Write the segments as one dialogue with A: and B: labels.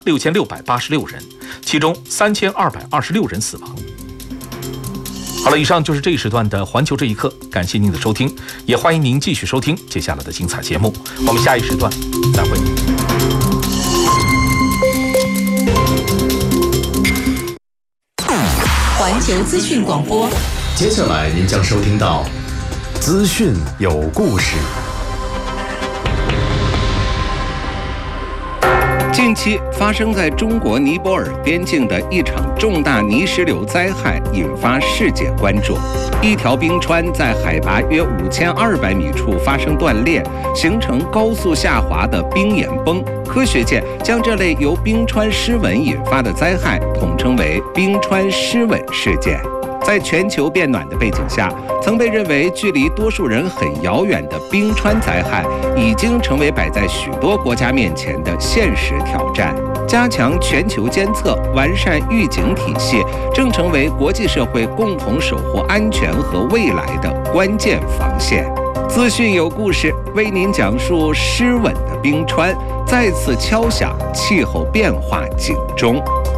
A: 6686人，其中3226人死亡。好了，以上就是这一时段的环球这一刻，感谢您的收听，也欢迎您继续收听接下来的精彩节目。我们下一时段再会。
B: 环球资讯广播，
C: 接下来您将收听到资讯有故事。
D: 近期发生在中国尼泊尔边境的一场重大泥石流灾害引发世界关注。一条冰川在海拔约5200米处发生断裂，形成高速下滑的冰岩崩。科学界将这类由冰川失稳引发的灾害统称为冰川失稳事件。在全球变暖的背景下，曾被认为距离多数人很遥远的冰川灾害，已经成为摆在许多国家面前的现实挑战。加强全球监测，完善预警体系，正成为国际社会共同守护安全和未来的关键防线。资讯有故事，为您讲述失稳的冰川再次敲响气候变化警钟。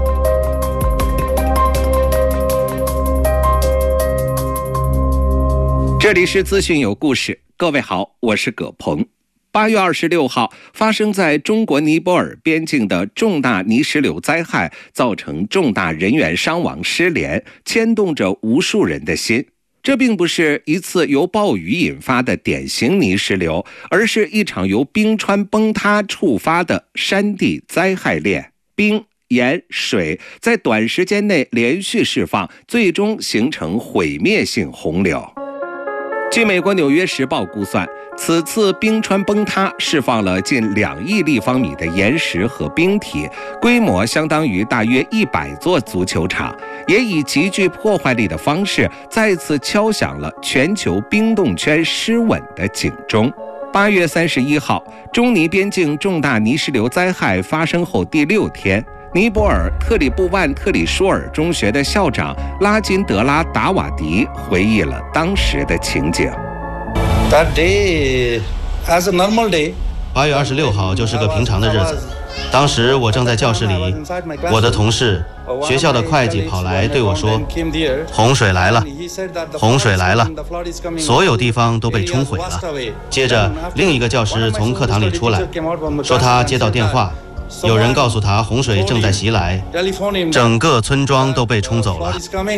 D: 这里是资讯有故事，各位好，我是葛鹏。8月26号，发生在中国尼泊尔边境的重大泥石流灾害，造成重大人员伤亡失联，牵动着无数人的心。这并不是一次由暴雨引发的典型泥石流，而是一场由冰川崩塌触发的山地灾害链。冰、盐、水在短时间内连续释放，最终形成毁灭性洪流。据美国《纽约时报》估算，此次冰川崩塌释放了近2亿立方米的岩石和冰体，规模相当于大约100座足球场，也以极具破坏力的方式再次敲响了全球冰冻圈失稳的警钟。8月31号，中尼边境重大泥石流灾害发生后第6天，尼泊尔特里布万特里舒尔中学的校长拉金德拉达瓦迪回忆了当时的情景。
E: That day, as a normal day,
F: 8月26号就是个平常的日子。当时我正在教室里，我的同事，学校的会计跑来对我说：“洪水来了，洪水来了，所有地方都被冲毁了。”接着，另一个教师从课堂里出来，说他接到电话，有人告诉他洪水正在袭来，整个村庄都被冲走了。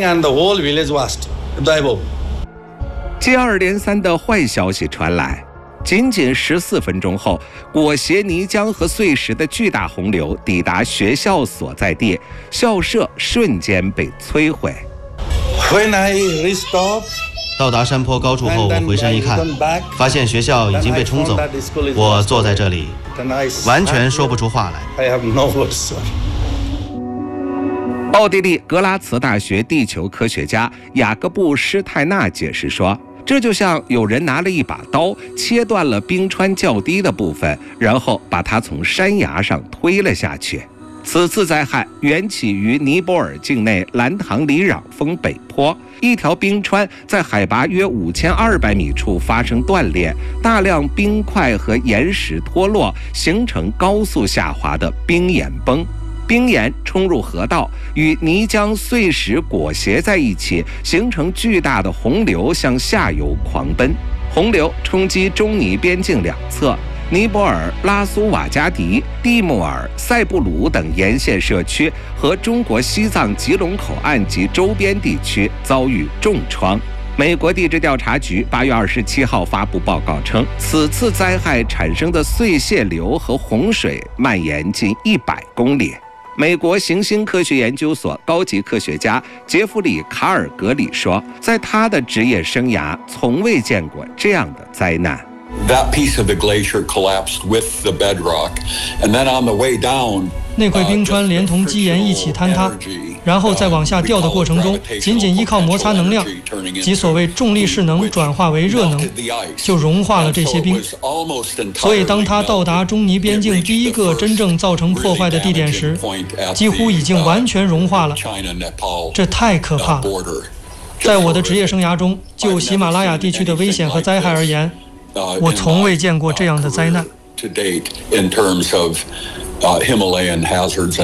D: 接二连三的坏消息传来，仅仅14分钟后，裹挟泥浆和碎石的巨大洪流抵达学校所在地，校舍瞬间被摧毁。
F: 到达山坡高处后，我回身一看，发现学校已经被冲走。我坐在这里，完全说不出话来。奥地利格拉茨大学地球科学家雅各布·施泰纳解释说，这就像有人拿了一把刀，切断了冰川较低的部分，然后把它从山崖上推了下去。此次灾害缘起于尼泊尔境内兰唐里壤峰北坡，一条冰川在海拔约5200米处发生断裂，大量冰块和岩石脱落，形成高速下滑的冰岩崩。冰岩冲入河道，与泥浆碎石裹挟在一起，形成巨大的洪流向下游狂奔。洪流冲击中尼边境两侧，尼泊尔拉苏瓦加迪、蒂木尔、塞布鲁等沿线社区和中国西藏吉隆口岸及周边地区遭遇重创。美国地质调查局8月27号发布报告称，此次灾害产生的碎屑流和洪水蔓延近100公里。美国行星科学研究所高级科学家杰弗里·卡尔格里说，在他的职业生涯从未见过这样的灾难。
G: That piece of the glacier collapsed with the bedrock, and then on the way down,
H: 那块冰川连同基岩一起坍塌，然后在往下掉的过程中，仅仅依靠摩擦能量及所谓重力势能转化为热能，就融化了这些冰。所以当它到达中尼边境第一个真正造成破坏的地点时，几乎已经完全融化了。这太可怕了。在我的职业生涯中，就喜马拉雅地区的危险和灾害而言，我从未见过这样的灾难。
G: To date, in terms of Himalayan hazards